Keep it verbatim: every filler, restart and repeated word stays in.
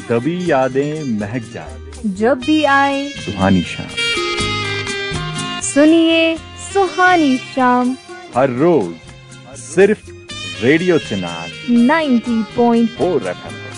दबी यादें महक जाए जब भी आए सुहानी शाम। सुनिए सुहानी शाम हर रोज सिर्फ रेडियो चिनार ninety point four F M.